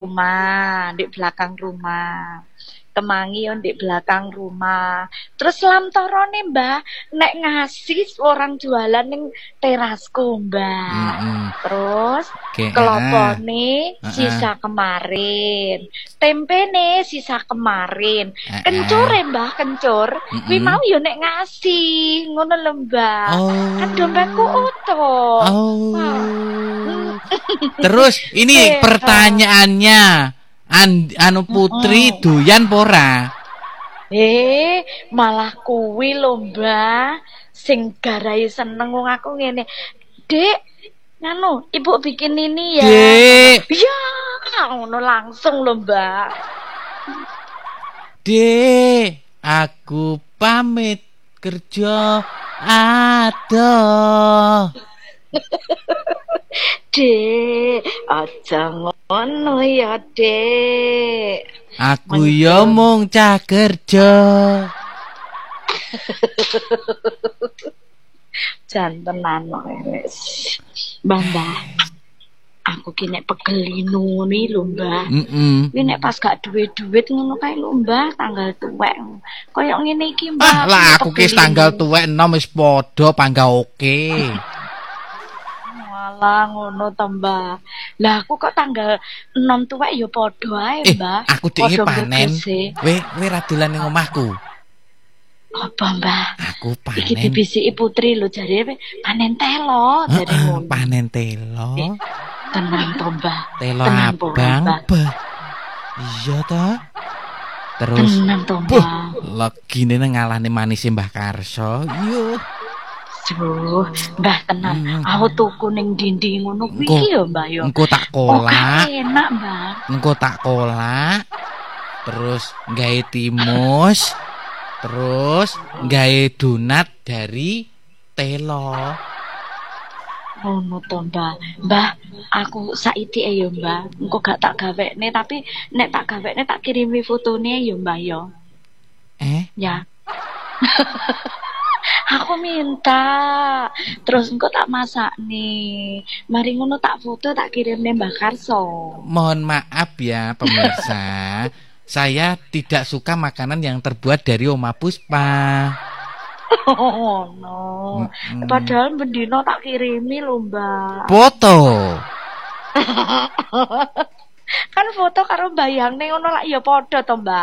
rumah, di belakang rumah. Kemangi yo di belakang rumah. Terus lamtorone Mbah nek ngasih orang jualan ning terasku Mbah. Terus kelopone sisa kemarin. Tempene sisa kemarin. Kencure Mbah, kencur. Kuwi mau yo nek ngasih, ngono lho Mbah. Kan dompetku utuh. Terus ini pertanyaannya. Anu Putri doyan pora. Malah kuwi lho Mbah sing garai seneng wong aku ngene. Dek, nganu Ibu bikin ini ya. Dek. Ya, ngono langsung lho Mbah. Dek, aku pamit kerja. Aduh. Dek, aja ngono ya, Dek. Aku yo mung cah kerja. Jantenan wis. Mbah. Aku ki nek pegel ngene lho, Mbah. Kuwi nek pas gak duwe-duwit ngono kae lho, Mbah, tanggal tuwek. Kaya ngene iki, Mbah. Lah aku ki tanggal tuwek enom wis padha pangga oke. Lah ngono to Mbah. Lah aku kok tanggal 6 tuwek ya padha ae Mbah. Aku dhewe panen. Kowe ra dolan ning omahku. Apa Mbah? Aku panen. Iki dibisiki Putri lho jare panen telo jare ngono. Panen telo. Tenang to Mbah. Telo abang. Iya to. Terus tenang to Mbah. Legine nang ngalane manise Mbah Karso. Yo. Mbah tenang, aku tuku ning dinding ngono kuwi ya Mbah yo. Engko tak kolak. Enak Mbah. Engko tak kolak. Terus gawe timus. Terus gawe donat dari telo. Ngono to Mbah. Mbah, aku saiki ya Mbah. Engko gak tak gawekne tapi nek tak gawekne tak kirimi fotone ya Mbah yo. Ya. Aku minta terus engko tak masak nih. Mari ngono tak foto tak kirim nih Mbak Karso. Mohon maaf ya pemirsa. Saya tidak suka makanan yang terbuat dari Oma Puspa. Oh no. Padahal bendino tak kirimi lho Mbak. Foto. Kan foto karo bayangne ngono lak ya padha to Mbak.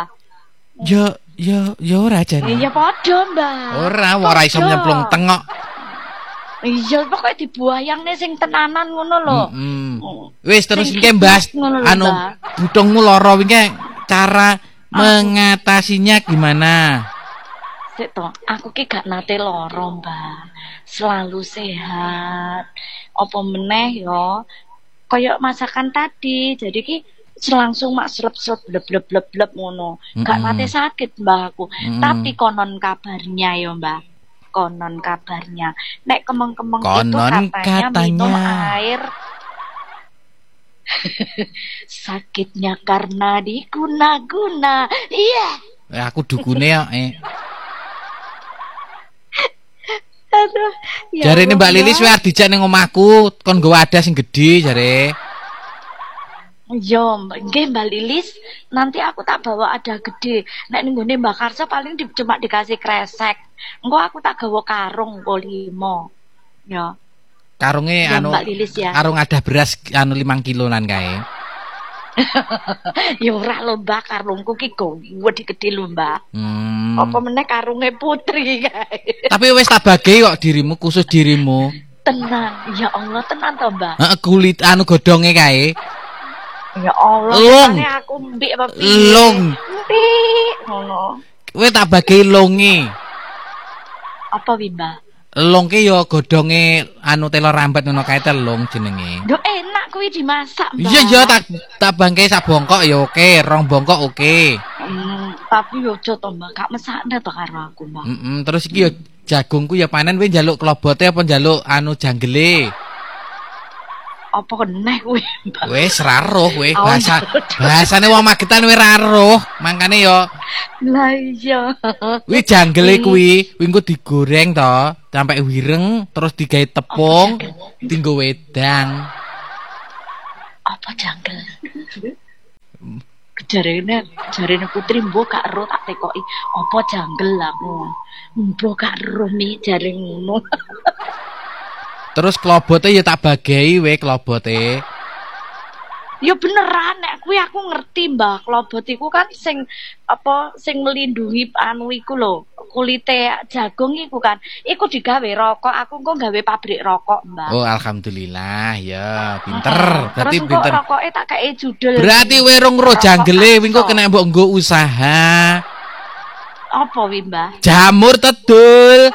Yo ora jane. Iya padha, Mbak. Ora iso nyemplung tengok. Iya, pokoke dibuayangne sing tenanan ngono lho. Wis terus iki Mbas, anu budungmu lara wingi cara mengatasinya gimana? Sik to, aku ki gak nate lara, Mbak. Selalu sehat. Apa meneh ya kaya masakan tadi. Jadi ki langsung mak slep-slep bleb-bleb ngono. Gak nate sakit Mbah aku. Tapi konon kabarnya ya Mbah. Konon kabarnya nek kemeng-kemeng itu katanya minum air sakitnya karena diguna-guna. Iya. Aku dukune ya. Aduh. Jare ini Mbak Lilis wis dijak ning omahku kon nggawa wadah sing gedhe jare. Yo, nggih Mbak Lilis, nanti aku tak bawa ada gede. Nek ning nggone Mbak Karso paling cuma dikasih kresek. Engko aku tak gawa karung engko 5. Ya. Karunge ya, anu Mbak Lilis ya. Karung ada beras anu 5 kiloan kae. Ya ora lho Mbak, karungku ki gede lho Mbak. Apa meneh karunge Putri kae. Tapi wis tak bagi kok dirimu, khusus dirimu. Tenang, ya Allah tenan to Mbak. Heeh, kulit anu godhonge kae. Ya Allah, aku mbik apa piye? Lung. Mbik ngono. Kowe tak bagi longe. Apa wi, Mbak? Lung ki ya godhonge anu telo rambat ngono kae telung jenenge. Lho enak kuwi dimasak, Mbak. Iya tak bangke sak bongkok ya oke, 2 bongkok oke. Tapi yo aja to, Mbak, gak mesakne to karo aku, Mbak. Terus iki ya jagungku ya panen kowe njaluk klobote apa njaluk anu janggele? Apa keneh kuwi, Mbak? Wis ra roh kowe bahasane wong Magetan kowe ra roh, mangkane yo. Lah iya. Kuwi janggele kuwi engko digoreng to, sampai wireng terus digawe tepung, dienggo wedang. Apa janggel? jarene Putri mbok gak ero tak tekoki apa janggel aku. Mbok gak ero mi jare ngono. Terus klobote ya tak bagei we klobote. Ya beneran nek kuwi aku ngerti Mbah, klobot iku kan sing melindungi anu iku lho, kulite jagung iku kan. Iku digawe rokok, aku kok gawe pabrik rokok, Mbah. Oh, alhamdulillah ya, pinter. Berarti terus pinter. Terus rokoke tak kei judul. Berarti we rong ro janggele wingi kena mbok nggo usaha. Apa wi, Mbah? Jamur tedul.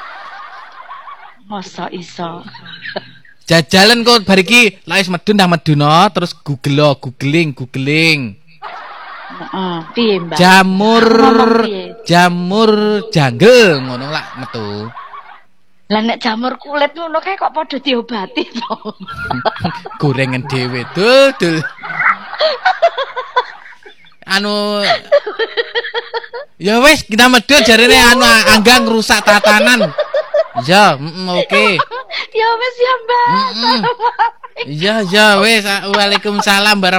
Masa iso. Jajalan kok bariki lais medun dah meduno terus googling. Heeh, piye, Mbak? Jamur janggel ngono lak metu. Lah nek jamur kulit ngono kae kok padha diobati to. Gorengan dhewe dul. Anu ya wis kita medun jarene anu anggang rusak tatanan. Ya, oke. Ya wis ya, Mbak. Ya wis. Waalaikumsalam warahmatullahi